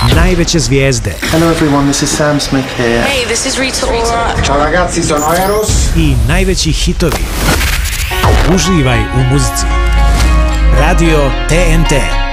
Najveće zvijezde. Hello everyone, this is Sam Smith here. Hey, this is Rita Ora. Ciao ragazzi, sono Eros. I najveći hitovi. Uživaj u muzici. Radio TNT.